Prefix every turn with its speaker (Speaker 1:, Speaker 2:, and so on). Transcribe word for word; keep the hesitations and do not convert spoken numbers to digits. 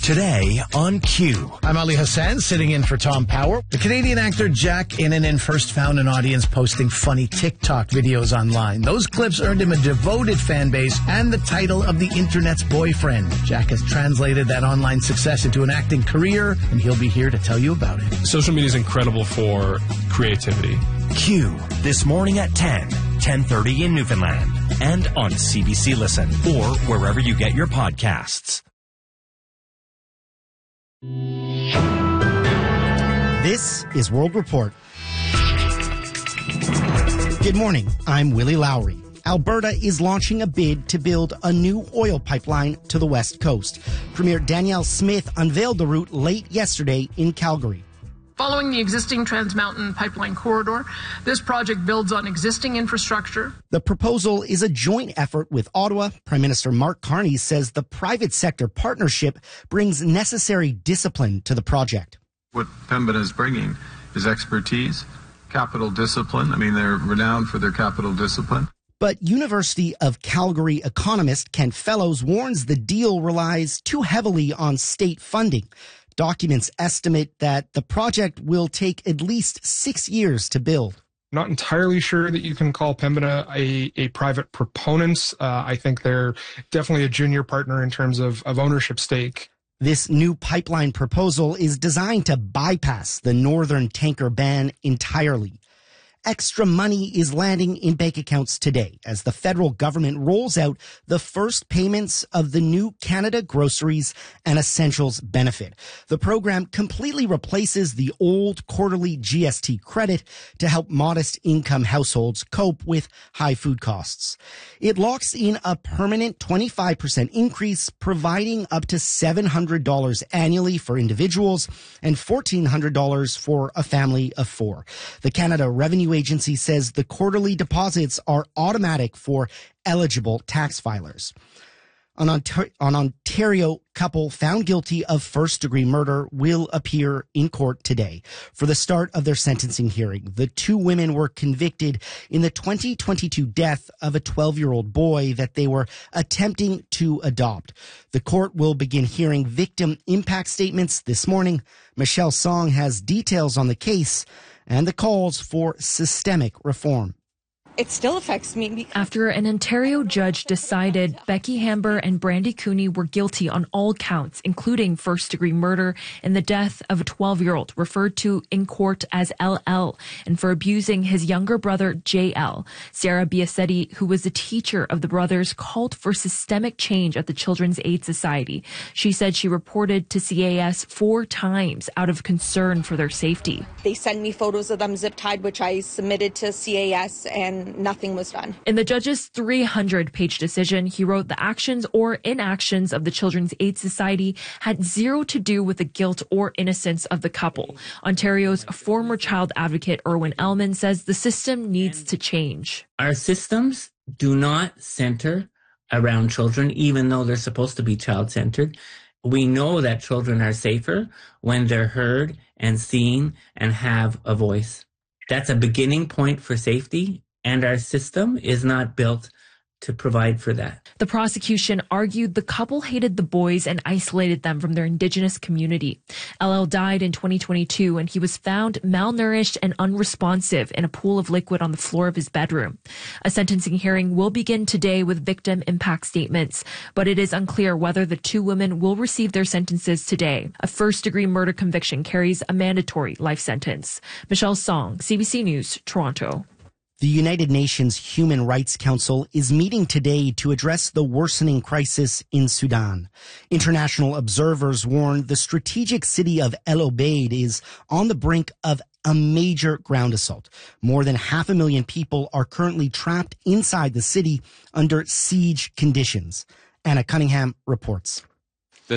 Speaker 1: Today on Q.
Speaker 2: I'm Ali Hassan, sitting in for Tom Power. The Canadian actor Jack Innanen first found an audience posting funny TikTok videos online. Those clips earned him a devoted fan base and the title of the internet's boyfriend. Jack has translated that online success into an acting career, and he'll be here to tell you about it.
Speaker 3: Social media is incredible for creativity.
Speaker 1: Q, this morning at ten, ten thirty in Newfoundland, and on C B C Listen, or wherever you get your podcasts.
Speaker 4: This is World Report. Good morning. I'm Willie Lowry. Alberta is launching a bid to build a new oil pipeline to the west coast. Premier Danielle Smith unveiled the route late yesterday in Calgary.
Speaker 5: Following the existing Trans Mountain pipeline corridor, this project builds on existing infrastructure.
Speaker 4: The proposal is a joint effort with Ottawa. Prime Minister Mark Carney says the private sector partnership brings necessary discipline to the project.
Speaker 6: What Pembina is bringing is expertise, capital discipline. I mean, they're renowned for their capital discipline.
Speaker 4: But University of Calgary economist Kent Fellows warns the deal relies too heavily on state funding. Documents estimate that the project will take at least six years to build.
Speaker 3: Not entirely sure that you can call Pembina a, a private proponent. Uh, I think they're definitely a junior partner in terms of, of ownership stake.
Speaker 4: This new pipeline proposal is designed to bypass the northern tanker ban entirely. Extra money is landing in bank accounts today as the federal government rolls out the first payments of the new Canada Groceries and Essentials benefit. The program completely replaces the old quarterly G S T credit to help modest income households cope with high food costs. It locks in a permanent twenty-five percent increase, providing up to seven hundred dollars annually for individuals and fourteen hundred dollars for a family of four. The Canada Revenue Agency says the quarterly deposits are automatic for eligible tax filers. An, Ontar- an Ontario couple found guilty of first-degree murder will appear in court today for the start of their sentencing hearing. The two women were convicted in the twenty twenty-two death of a twelve-year-old boy that they were attempting to adopt. The court will begin hearing victim impact statements this morning. Michelle Song has details on the case and the calls for systemic reform.
Speaker 7: It still affects me.
Speaker 8: After an Ontario judge decided Becky Hamber and Brandy Cooney were guilty on all counts, including first-degree murder and the death of a twelve-year-old, referred to in court as L L, and for abusing his younger brother, J L. Sarah Biasetti, who was a teacher of the brothers, called for systemic change at the Children's Aid Society. She said she reported to C A S four times out of concern for their safety.
Speaker 7: They sent me photos of them zip-tied, which I submitted to C A S, and nothing was done.
Speaker 8: In the judge's three hundred page decision, he wrote the actions or inactions of the Children's Aid Society had zero to do with the guilt or innocence of the couple. Ontario's former child advocate Irwin Ellman says the system needs to change.
Speaker 9: Our systems do not center around children, even though they're supposed to be child-centered. We know that children are safer when they're heard and seen and have a voice. That's a beginning point for safety. And our system is not built to provide for that.
Speaker 8: The prosecution argued the couple hated the boys and isolated them from their Indigenous community. L L died in twenty twenty-two, and he was found malnourished and unresponsive in a pool of liquid on the floor of his bedroom. A sentencing hearing will begin today with victim impact statements, but it is unclear whether the two women will receive their sentences today. A first-degree murder conviction carries a mandatory life sentence. Michelle Song, C B C News, Toronto.
Speaker 4: The United Nations Human Rights Council is meeting today to address the worsening crisis in Sudan. International observers warn the strategic city of El Obeid is on the brink of a major ground assault. More than half a million people are currently trapped inside the city under siege conditions. Anna Cunningham reports.